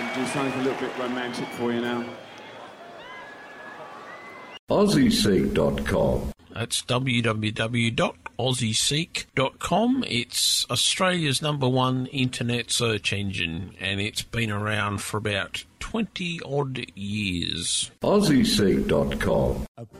and do something a little bit romantic for you now. AussieSeek.com. That's www.aussieseek.com. It's Australia's #1 internet search engine, and it's been around for about 20-odd years. AussieSeek.com.